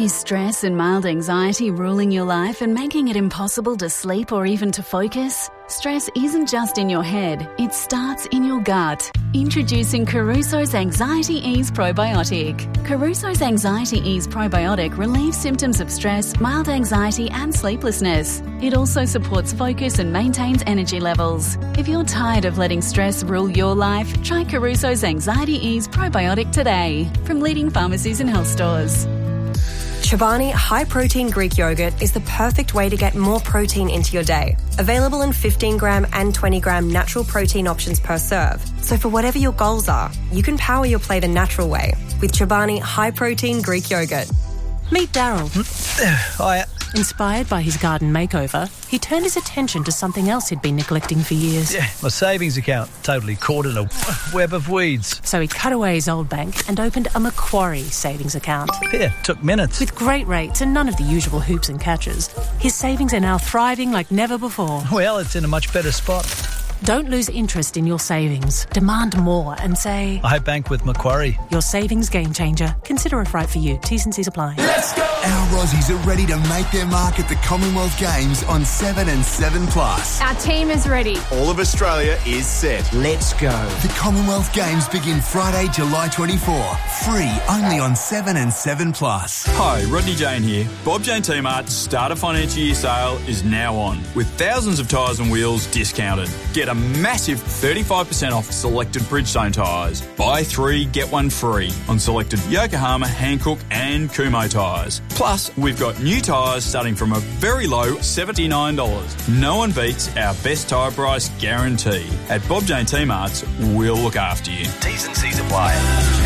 Is stress and mild anxiety ruling your life and making it impossible to sleep or even to focus? Stress isn't just in your head, it starts in your gut. Introducing Caruso's Anxiety Ease Probiotic. Caruso's Anxiety Ease Probiotic relieves symptoms of stress, mild anxiety and sleeplessness. It also supports focus and maintains energy levels. If you're tired of letting stress rule your life, try Caruso's Anxiety Ease Probiotic today from leading pharmacies and health stores. Chobani high-protein Greek yogurt is the perfect way to get more protein into your day. Available in 15-gram and 20-gram natural protein options per serve. So for whatever your goals are, you can power your play the natural way with Chobani high-protein Greek yogurt. Meet Daryl. Hiya. Inspired by his garden makeover, he turned his attention to something else he'd been neglecting for years. Yeah, my savings account, totally caught in a web of weeds. So he cut away his old bank and opened a Macquarie savings account. Yeah, took minutes. With great rates and none of the usual hoops and catches, his savings are now thriving like never before. Well, it's in a much better spot. Don't lose interest in your savings. Demand more and say, I bank with Macquarie. Your savings game changer. Consider if right for you. T's and C's apply. Let's go! Our Aussies are ready to make their mark at the Commonwealth Games on 7 and 7+. Our team is ready. All of Australia is set. Let's go. The Commonwealth Games begin Friday, July 24. Free only on 7 and 7+. Hi, Rodney Jane here. Bob Jane T-Mart's Starter Financial Year sale is now on, with thousands of tyres and wheels discounted. Get a massive 35% off selected Bridgestone tyres. Buy 3, get 1 free on selected Yokohama, Hankook and Kumho tyres. Plus, we've got new tyres starting from a very low $79. No one beats our best tyre price guarantee. At Bob Jane T-Mart's, we'll look after you. T's and C's apply.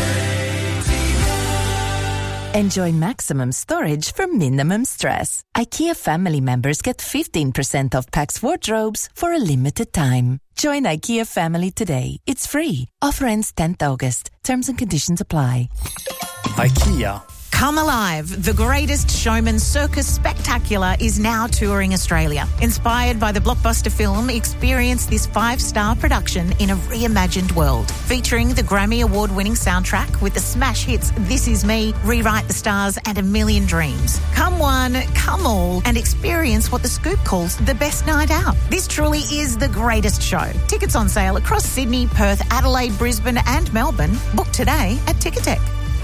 Enjoy maximum storage for minimum stress. IKEA family members get 15% off Pax wardrobes for a limited time. Join IKEA family today. It's free. Offer ends 10th August. Terms and conditions apply. IKEA. Come Alive, the greatest showman circus spectacular is now touring Australia. Inspired by the blockbuster film, experience this 5-star production in a reimagined world. Featuring the Grammy Award-winning soundtrack with the smash hits This Is Me, Rewrite the Stars and A Million Dreams. Come one, come all, and experience what The Scoop calls the best night out. This truly is the greatest show. Tickets on sale across Sydney, Perth, Adelaide, Brisbane and Melbourne. Book today at Ticketek.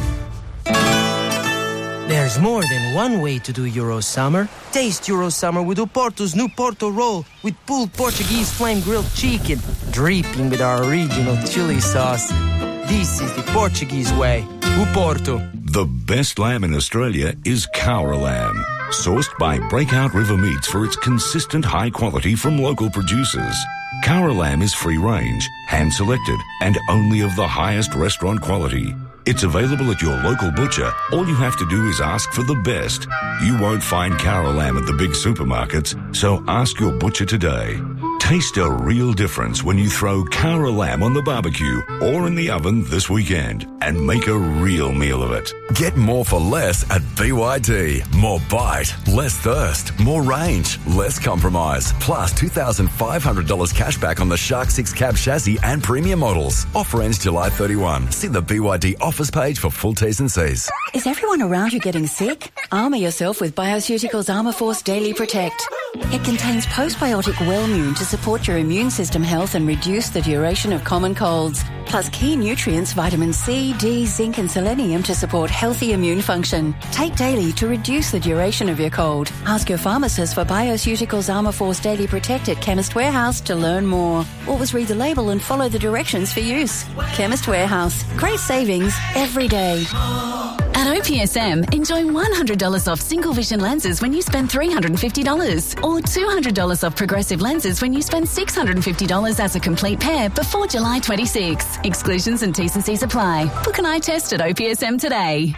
There's more than one way to do Eurosummer. Taste Eurosummer with Oporto's new Porto roll with pulled Portuguese flame-grilled chicken, dripping with our original chili sauce. This is the Portuguese way. Oporto. The best lamb in Australia is Cowra lamb, sourced by Breakout River Meats for its consistent high quality from local producers. Cowra lamb is free-range, hand-selected, and only of the highest restaurant quality. It's available at your local butcher. All you have to do is ask for the best. You won't find Cowra lamb at the big supermarkets, so ask your butcher today. Taste a real difference when you throw Cowra lamb on the barbecue or in the oven this weekend and make a real meal of it. Get more for less at BYD. More bite, less thirst, more range, less compromise. Plus $2,500 cash back on the Shark 6 cab chassis and premium models. Offer ends July 31. See the BYD offers page for full T's and C's. Is everyone around you getting sick? Armour yourself with Bioceuticals Armour Force Daily Protect. It contains postbiotic Wellmune to support your immune system health and reduce the duration of common colds. Plus key nutrients, vitamin C, D, zinc and selenium to support healthy immune function. Take daily to reduce the duration of your cold. Ask your pharmacist for Bioceuticals Armour Force Daily Protect at Chemist Warehouse to learn more. Always read the label and follow the directions for use. Chemist Warehouse. Great savings every day. At OPSM, enjoy $100 off single vision lenses when you spend $350 or $200 off progressive lenses when you spend $650 as a complete pair before July 26. Exclusions and T's and C's apply. Book an eye test at OPSM today.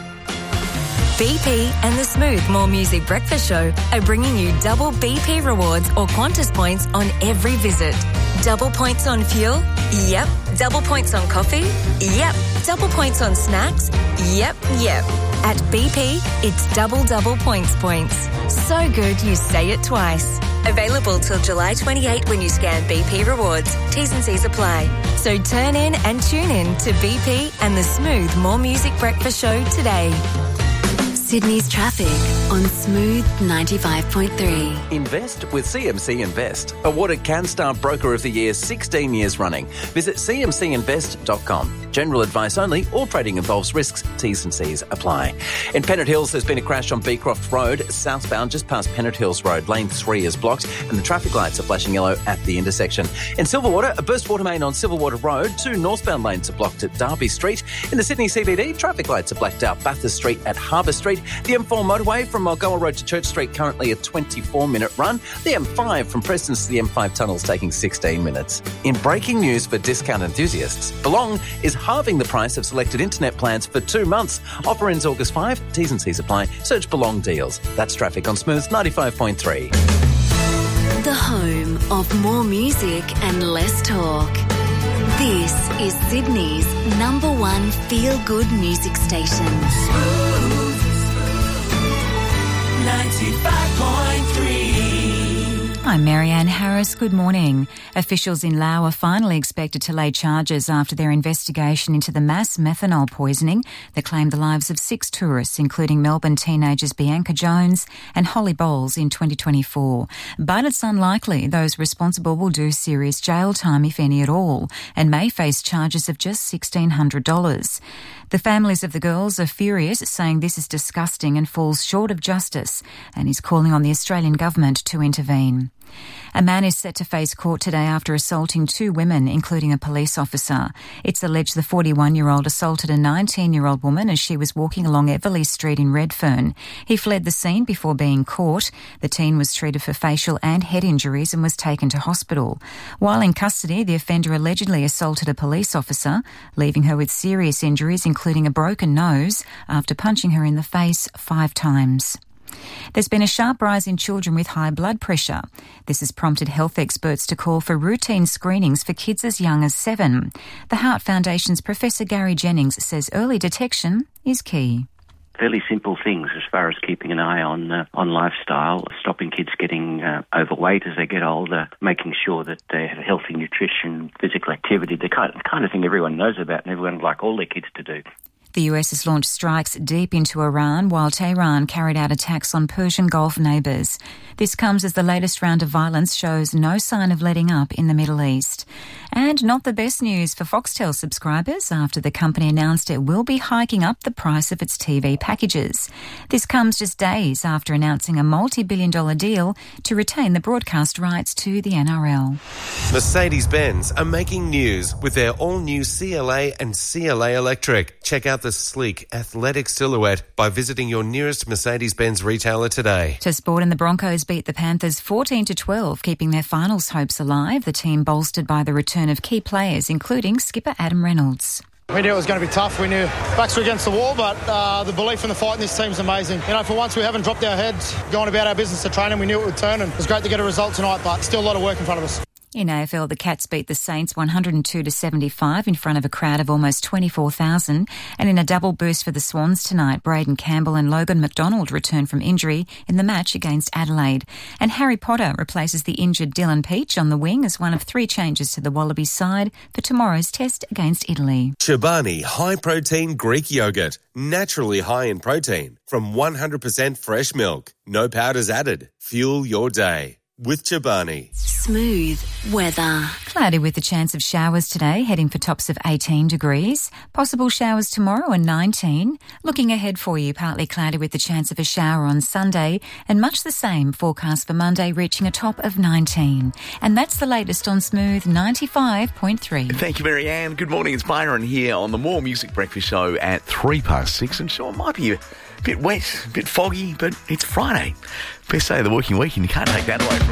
BP and the Smooth More Music Breakfast Show are bringing you double BP rewards or Qantas points on every visit. Double points on fuel? Yep. Double points on coffee? Yep. Double points on snacks? Yep. At BP, it's double points. So good you say it twice. Available till July 28 when you scan BP Rewards. T's and C's apply. So turn in and tune in to BP and the Smooth More Music Breakfast Show today. Sydney's traffic on Smooth 95.3. Invest with CMC Invest. Awarded CanStar Broker of the Year 16 years running. Visit cmcinvest.com. General advice only. All trading involves risks. T's and C's apply. In Pennant Hills, there's been a crash on Beecroft Road, southbound just past Pennant Hills Road. Lane 3 is blocked and the traffic lights are flashing yellow at the intersection. In Silverwater, a burst water main on Silverwater Road. 2 northbound lanes are blocked at Derby Street. In the Sydney CBD, traffic lights are blacked out Bathurst Street at Harbour Street. The M4 motorway from Mulgoa Road to Church Street currently a 24-minute run. The M5 from Prestons to the M5 tunnels taking 16 minutes. In breaking news for discount enthusiasts, Belong is halving the price of selected internet plans for 2 months. Offer ends August 5. T's and C's apply. Search Belong deals. That's traffic on Smooth 95.3. The home of more music and less talk. This is Sydney's #1 feel-good music station. Smooth 95.3. I'm Marianne Harris. Good morning. Officials in Laos are finally expected to lay charges after their investigation into the mass methanol poisoning that claimed the lives of 6 tourists, including Melbourne teenagers Bianca Jones and Holly Bowles in 2024. But it's unlikely those responsible will do serious jail time, if any at all, and may face charges of just $1,600. The families of the girls are furious, saying this is disgusting and falls short of justice, and is calling on the Australian government to intervene. A man is set to face court today after assaulting 2 women, including a police officer. It's alleged the 41-year-old assaulted a 19-year-old woman as she was walking along Everleigh Street in Redfern. He fled the scene before being caught. The teen was treated for facial and head injuries and was taken to hospital. While in custody, the offender allegedly assaulted a police officer, leaving her with serious injuries, including a broken nose, after punching her in the face 5 times. There's been a sharp rise in children with high blood pressure. This has prompted health experts to call for routine screenings for kids as young as 7. The Heart Foundation's Professor Gary Jennings says early detection is key. Fairly simple things as far as keeping an eye on lifestyle, stopping kids getting overweight as they get older, making sure that they have healthy nutrition, physical activity, the kind of thing everyone knows about and everyone would like all their kids to do. The US has launched strikes deep into Iran, while Tehran carried out attacks on Persian Gulf neighbours. This comes as the latest round of violence shows no sign of letting up in the Middle East. And not the best news for Foxtel subscribers after the company announced it will be hiking up the price of its TV packages. This comes just days after announcing a multi-billion-dollar deal to retain the broadcast rights to the NRL. Mercedes-Benz are making news with their all-new CLA and CLA Electric. Check out the sleek, athletic silhouette by visiting your nearest Mercedes-Benz retailer today. To sport, and the Broncos beat the Panthers 14-12, keeping their finals hopes alive. The team bolstered by the return of key players, including skipper Adam Reynolds. We knew it was going to be tough. We knew backs were against the wall, but the belief in the fight in this team's amazing. You know, for once we haven't dropped our heads, going about our business to training. We knew it would turn, and it was great to get a result tonight, but still a lot of work in front of us. In AFL, the Cats beat the Saints 102-75 in front of a crowd of almost 24,000. And in a double boost for the Swans tonight, Braden Campbell and Logan McDonald return from injury in the match against Adelaide. And Harry Potter replaces the injured Dylan Peach on the wing as one of 3 changes to the Wallabies side for tomorrow's test against Italy. Chobani high-protein Greek yogurt, naturally high in protein, from 100% fresh milk. No powders added. Fuel your day with Chobani. Smooth weather. Cloudy with the chance of showers today, heading for tops of 18 degrees. Possible showers tomorrow and 19. Looking ahead for you, partly cloudy with the chance of a shower on Sunday, and much the same forecast for Monday, reaching a top of 19. And that's the latest on Smooth 95.3. Thank you, Marianne. Good morning. It's Byron here on the More Music Breakfast Show at 6:03. And sure, it might be a bit wet, a bit foggy, but it's Friday. Best day of the working week, and you can't take that away from